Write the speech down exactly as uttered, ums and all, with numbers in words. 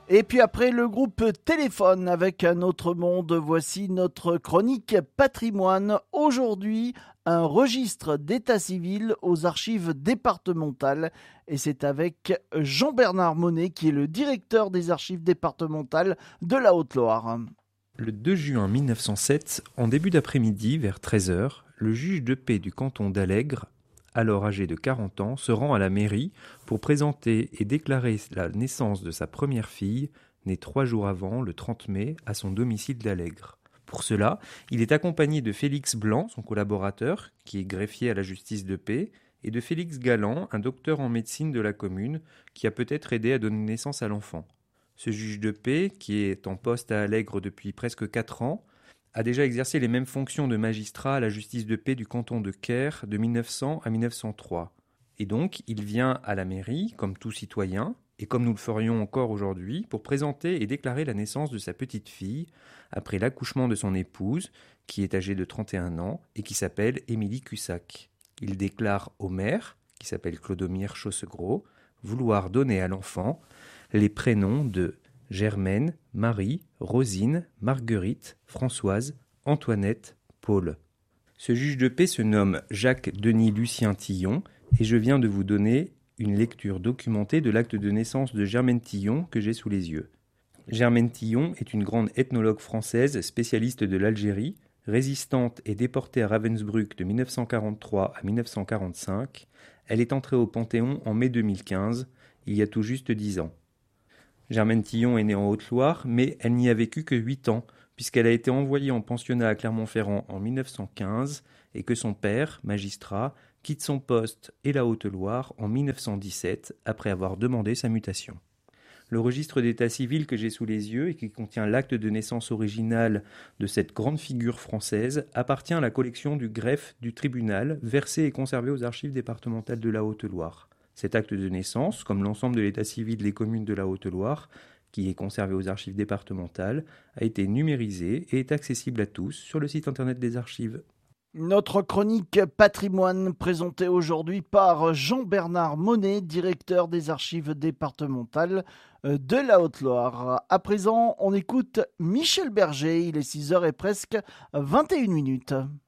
Et puis après le groupe Téléphone avec un autre monde, voici notre chronique patrimoine. Aujourd'hui, un registre d'état civil aux archives départementales. Et c'est avec Jean-Bernard Monet qui est le directeur des archives départementales de la Haute-Loire. Le deux juin mille neuf cent sept, en début d'après-midi, vers treize heures, le juge de paix du canton d'Allègre, alors âgé de quarante ans, se rend à la mairie pour présenter et déclarer la naissance de sa première fille, née trois jours avant, le trente mai, à son domicile d'Allègre. Pour cela, il est accompagné de Félix Blanc, son collaborateur, qui est greffier à la justice de paix, et de Félix Galland, un docteur en médecine de la commune, qui a peut-être aidé à donner naissance à l'enfant. Ce juge de paix, qui est en poste à Allègre depuis presque quatre ans, a déjà exercé les mêmes fonctions de magistrat à la justice de paix du canton de Quer de mille neuf cents à mille neuf cent trois. Et donc, il vient à la mairie, comme tout citoyen, et comme nous le ferions encore aujourd'hui, pour présenter et déclarer la naissance de sa petite fille, après l'accouchement de son épouse, qui est âgée de trente et un ans, et qui s'appelle Émilie Cussac. Il déclare au maire, qui s'appelle Clodomir Chaussegros, vouloir donner à l'enfant les prénoms de Germaine, Marie, Rosine, Marguerite, Françoise, Antoinette, Paul. Ce juge de paix se nomme Jacques-Denis Lucien Tillon et je viens de vous donner une lecture documentée de l'acte de naissance de Germaine Tillon que j'ai sous les yeux. Germaine Tillon est une grande ethnologue française spécialiste de l'Algérie, résistante et déportée à Ravensbrück de mille neuf cent quarante-trois à mille neuf cent quarante-cinq. Elle est entrée au Panthéon en mai deux mille quinze, il y a tout juste dix ans. Germaine Tillon est née en Haute-Loire, mais elle n'y a vécu que huit ans, puisqu'elle a été envoyée en pensionnat à Clermont-Ferrand en mille neuf cent quinze et que son père, magistrat, quitte son poste et la Haute-Loire en mille neuf cent dix-sept après avoir demandé sa mutation. Le registre d'état civil que j'ai sous les yeux et qui contient l'acte de naissance original de cette grande figure française appartient à la collection du greffe du tribunal, versé et conservé aux archives départementales de la Haute-Loire. Cet acte de naissance, comme l'ensemble de l'état civil des communes de la Haute-Loire, qui est conservé aux archives départementales, a été numérisé et est accessible à tous sur le site internet des archives. Notre chronique patrimoine présentée aujourd'hui par Jean-Bernard Monet, directeur des archives départementales de la Haute-Loire. À présent, on écoute Michel Berger, il est six heures et presque vingt et une minutes.